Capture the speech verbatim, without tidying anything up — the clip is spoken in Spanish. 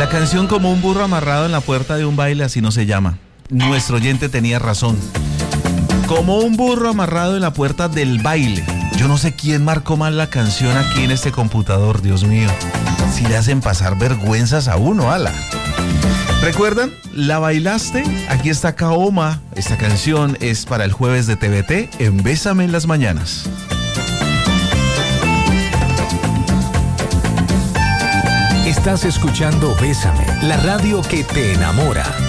La canción Como un burro amarrado en la puerta de un baile, así no se llama. Nuestro oyente tenía razón. Como un burro amarrado en la puerta del baile. Yo no sé quién marcó mal la canción aquí en este computador, Dios mío. Si le hacen pasar vergüenzas a uno, ala. ¿Recuerdan? ¿La bailaste? Aquí está Kaoma. Esta canción es para el jueves de T V T en Bésame en las mañanas. Estás escuchando Bésame, la radio que te enamora.